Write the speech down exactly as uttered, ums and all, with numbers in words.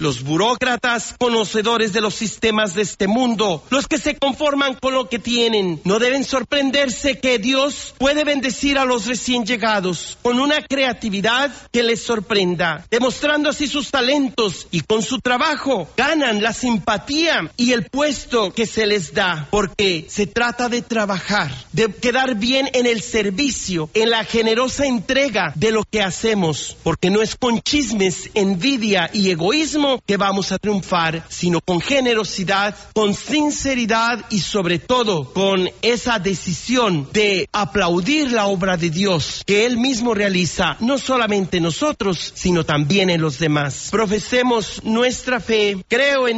Los burócratas, conocedores de los sistemas de este mundo, los que se conforman con lo que tienen, no deben sorprenderse que Dios puede bendecir a los recién llegados con una creatividad que les sorprenda, demostrando así sus talentos, y con su trabajo ganan la simpatía y el puesto que se les da, porque se trata de trabajar, de quedar bien en el servicio, en la generosa entrega de lo que hacemos, porque no es con chismes, envidia y egoísmo que vamos a triunfar, sino con generosidad, con sinceridad y sobre todo con esa decisión de aplaudir la obra de Dios que Él mismo realiza, no solamente en nosotros, sino también en los demás. Profesemos nuestra fe. Creo en